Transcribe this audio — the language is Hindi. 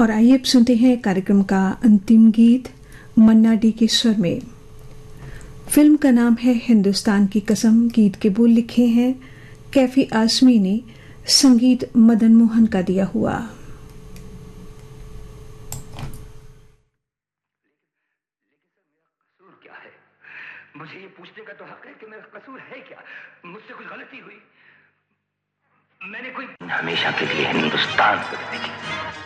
और आइए अब सुनते हैं कार्यक्रम का अंतिम गीत मन्ना डे के स्वर में। फिल्म का नाम है हिंदुस्तान की कसम। गीत के बोल लिखे हैं कैफी आजमी ने, संगीत मदन मोहन का दिया हुआ। मुझे ये पूछने का तो हक है कि मेरा कसूर है क्या? मुझसे कुछ गलती हुई? मैंने कोई हमेशा के लिए हिंदुस्तान को